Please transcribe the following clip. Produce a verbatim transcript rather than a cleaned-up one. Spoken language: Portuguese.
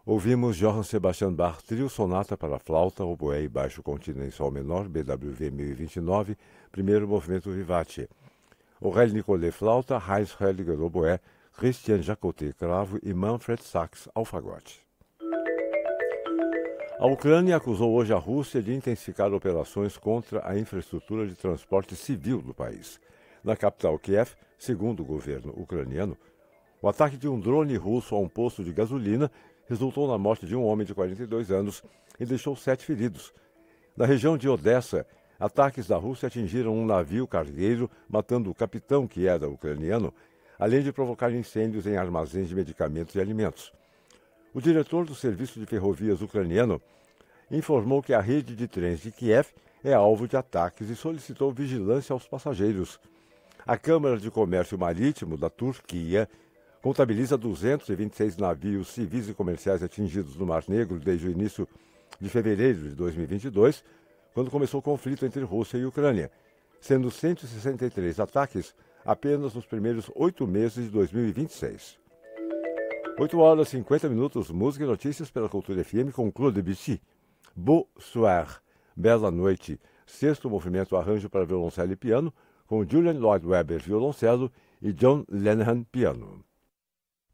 Ouvimos Johann Sebastian Bach Trio Sonata para flauta, oboé e baixo contínuo em sol menor, B W V mil e vinte e nove, primeiro movimento vivace. Aurélio Nicolet flauta, Heinz Helliger oboé, Christian Jacotet cravo e Manfred Sachs alfagote. A Ucrânia acusou hoje a Rússia de intensificar operações contra a infraestrutura de transporte civil do país. Na capital Kiev, segundo o governo ucraniano, o ataque de um drone russo a um posto de gasolina resultou na morte de um homem de quarenta e dois anos e deixou sete feridos. Na região de Odessa, ataques da Rússia atingiram um navio cargueiro, matando o capitão, que era ucraniano, além de provocar incêndios em armazéns de medicamentos e alimentos. O diretor do Serviço de Ferrovias ucraniano informou que a rede de trens de Kiev é alvo de ataques e solicitou vigilância aos passageiros. A Câmara de Comércio Marítimo da Turquia contabiliza duzentos e vinte e seis navios civis e comerciais atingidos no Mar Negro desde o início de fevereiro de dois mil e vinte e dois, quando começou o conflito entre Rússia e Ucrânia, sendo cento e sessenta e três ataques apenas nos primeiros oito meses de dois mil e vinte e seis. oito horas e cinquenta minutos, música e notícias pela Cultura F M com Claude Debussy. Beau Soir, Bela Noite, sexto movimento arranjo para violoncelo e piano, com Julian Lloyd Webber violoncelo e John Lennon piano.